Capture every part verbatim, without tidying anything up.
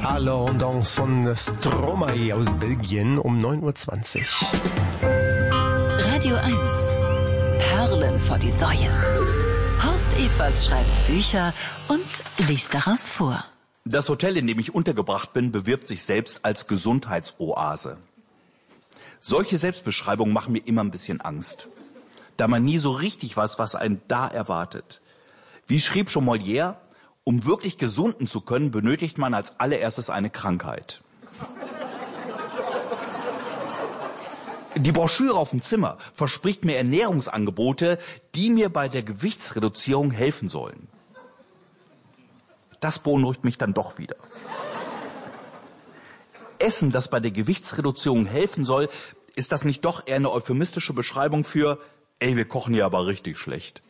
Alain Danse von Stromae aus Belgien um neun Uhr zwanzig. Radio eins. Perlen vor die Säue. Horst Evers schreibt Bücher und liest daraus vor. Das Hotel, in dem ich untergebracht bin, bewirbt sich selbst als Gesundheitsoase. Solche Selbstbeschreibungen machen mir immer ein bisschen Angst, da man nie so richtig weiß, was einen da erwartet. Wie schrieb schon Molière, um wirklich gesunden zu können, benötigt man als allererstes eine Krankheit. Die Broschüre auf dem Zimmer verspricht mir Ernährungsangebote, die mir bei der Gewichtsreduzierung helfen sollen. Das beunruhigt mich dann doch wieder. Essen, das bei der Gewichtsreduzierung helfen soll, ist das nicht doch eher eine euphemistische Beschreibung für, ey, wir kochen ja aber richtig schlecht.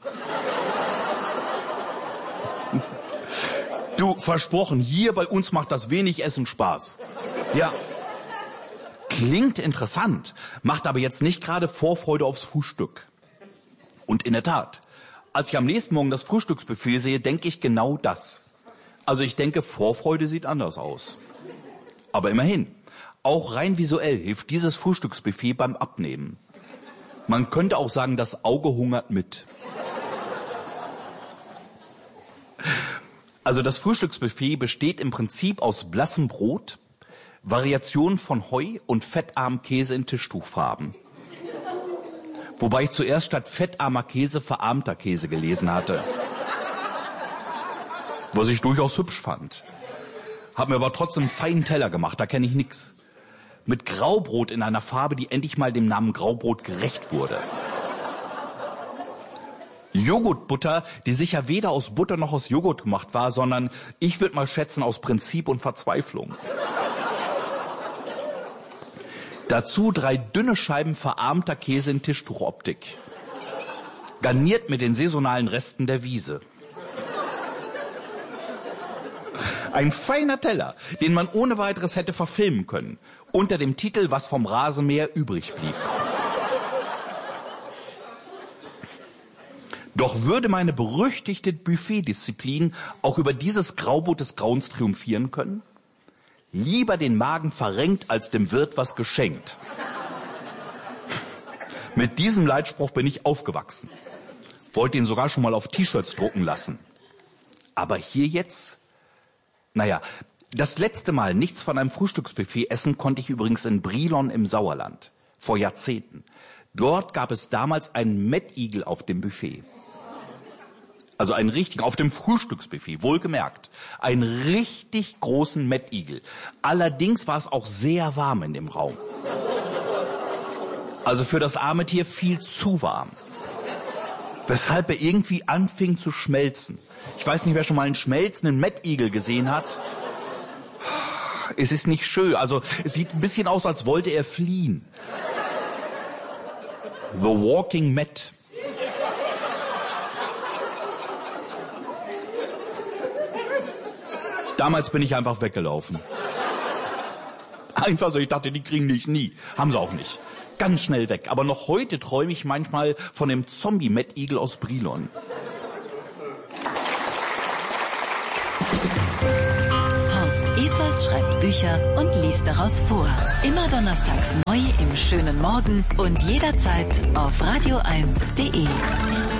Du, versprochen, hier bei uns macht das wenig Essen Spaß. Ja, klingt interessant, macht aber jetzt nicht gerade Vorfreude aufs Frühstück. Und in der Tat, als ich am nächsten Morgen das Frühstücksbuffet sehe, denke ich genau das. Also ich denke, Vorfreude sieht anders aus. Aber immerhin, auch rein visuell hilft dieses Frühstücksbuffet beim Abnehmen. Man könnte auch sagen, das Auge hungert mit. Also das Frühstücksbuffet besteht im Prinzip aus blassem Brot, Variationen von Heu und fettarmem Käse in Tischtuchfarben. Wobei ich zuerst statt fettarmer Käse verarmter Käse gelesen hatte. Was ich durchaus hübsch fand. Hab mir aber trotzdem einen feinen Teller gemacht, da kenne ich nix. Mit Graubrot in einer Farbe, die endlich mal dem Namen Graubrot gerecht wurde. Joghurtbutter, die sicher weder aus Butter noch aus Joghurt gemacht war, sondern, ich würde mal schätzen, aus Prinzip und Verzweiflung. Dazu drei dünne Scheiben verarmter Käse in Tischtuchoptik. Garniert mit den saisonalen Resten der Wiese. Ein feiner Teller, den man ohne weiteres hätte verfilmen können, unter dem Titel Was vom Rasenmäher übrig blieb. Doch würde meine berüchtigte Buffetdisziplin auch über dieses Graubrot des Grauens triumphieren können? Lieber den Magen verrenkt, als dem Wirt was geschenkt. Mit diesem Leitspruch bin ich aufgewachsen. Wollte ihn sogar schon mal auf T-Shirts drucken lassen. Aber hier jetzt? Naja, das letzte Mal nichts von einem Frühstücksbuffet essen konnte ich übrigens in Brilon im Sauerland. Vor Jahrzehnten. Dort gab es damals einen Mettigel auf dem Buffet. Also einen richtigen, auf dem Frühstücksbuffet, wohlgemerkt. Einen richtig großen Mettigel. Allerdings war es auch sehr warm in dem Raum. Also für das arme Tier viel zu warm. Weshalb er irgendwie anfing zu schmelzen. Ich weiß nicht, wer schon mal einen schmelzenden Mettigel gesehen hat. Es ist nicht schön. Also es sieht ein bisschen aus, als wollte er fliehen. The Walking Met. Damals bin ich einfach weggelaufen. Einfach so, ich dachte, die kriegen dich nie. Haben sie auch nicht. Ganz schnell weg. Aber noch heute träume ich manchmal von dem Zombie-Mettigel aus Brilon. Horst Evers schreibt Bücher und liest daraus vor. Immer donnerstags neu im schönen Morgen und jederzeit auf radio eins punkt de.